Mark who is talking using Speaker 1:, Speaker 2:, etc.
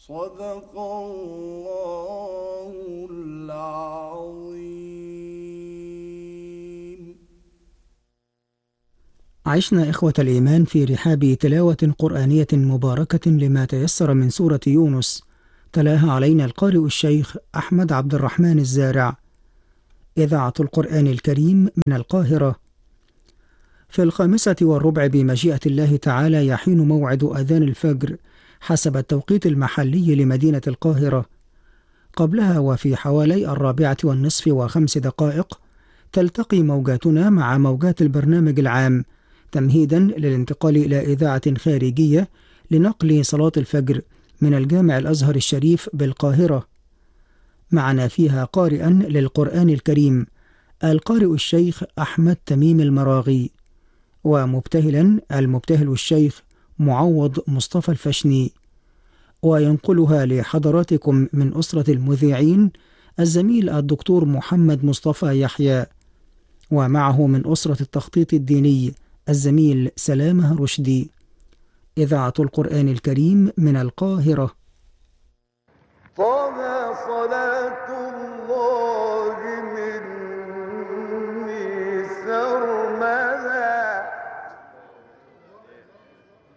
Speaker 1: صدق الله العظيم.
Speaker 2: عشنا إخوة الإيمان في رحاب تلاوة قرآنية مباركة لما تيسر من سورة يونس، تلاها علينا القارئ الشيخ أحمد عبد الرحمن الزارع. إذاعة القرآن الكريم من القاهرة. في 5:15 بمشيئة الله تعالى يحين موعد أذان الفجر حسب التوقيت المحلي لمدينة القاهرة. قبلها وفي حوالي 4:05 تلتقي موجاتنا مع موجات البرنامج العام تمهيدا للانتقال إلى إذاعة خارجية لنقل صلاة الفجر من الجامع الأزهر الشريف بالقاهرة. معنا فيها قارئا للقرآن الكريم القارئ الشيخ أحمد تميم المراغي، ومبتهلا المبتهل الشيخ معوض مصطفى الفشني، وينقلها لحضراتكم من أسرة المذيعين الزميل الدكتور محمد مصطفى يحيى، ومعه من أسرة التخطيط الديني الزميل سلامة رشدي. إذاعة القرآن الكريم من القاهرة.
Speaker 1: طه صلاة